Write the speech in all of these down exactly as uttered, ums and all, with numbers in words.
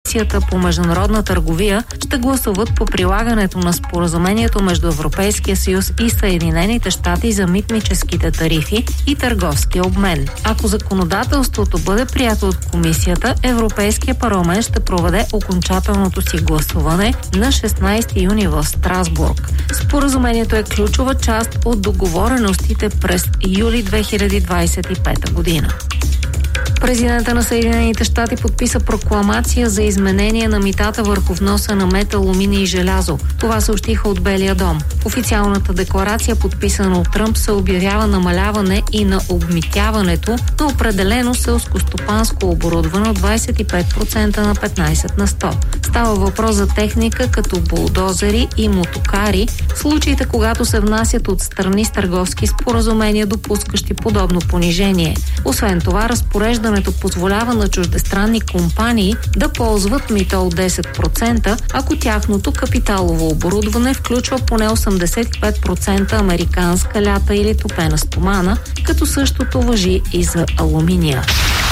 Комисията по международна търговия ще гласуват по прилагането на споразумението между Европейския съюз и Съединените щати за митническите тарифи и търговския обмен. Ако законодателството бъде прието от Комисията, Европейския парламент ще проведе окончателното си гласуване на шестнайсети юни в Страсбург. Споразумението е ключова част от договореностите през юли две хиляди двайсет и пета година. Президента на Съединените щати подписа прокламация за изменение на митата върху вноса на мед, алуминий и желязо. Това съобщиха от Белия дом. В официалната декларация, подписана от Тръмп, се обявява намаляване и на обмитяването на определено селскостопанско оборудване от двайсет и пет процента на петнайсет на сто. Става въпрос за техника като булдозери и мотокари, в случаите когато се внасят от страни с търговски споразумения, допускащи подобно понижение. Освен това, разпореждането позволява на чуждестранни компании да ползват мито от десет процента, ако тяхното капиталово оборудване включва поне осемдесет и пет процента американска лята или топена стомана, като същото важи и за алуминия.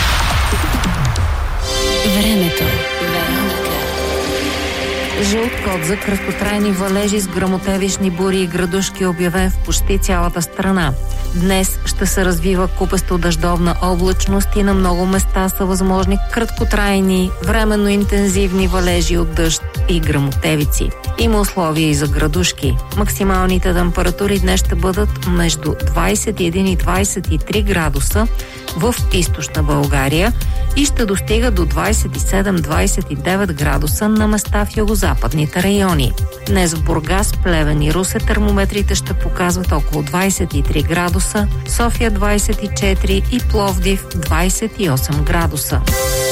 Времето. Жълт код за краткотрайни валежи с гръмотевични бури и градушки е обявен в почти цялата страна. Днес ще се развива купесто дъждовна облачност и на много места са възможни краткотрайни, временно интензивни валежи от дъжд и гръмотевици. Има условия и за градушки. Максималните температури днес ще бъдат между двайсет и един и двайсет и три градуса в източна България и ще достига до двайсет и седем до двайсет и девет градуса на места в югозападните райони. Днес в Бургас, Плевен и Русе термометрите ще показват около двайсет и три градуса, София двайсет и четири и Пловдив двайсет и осем градуса.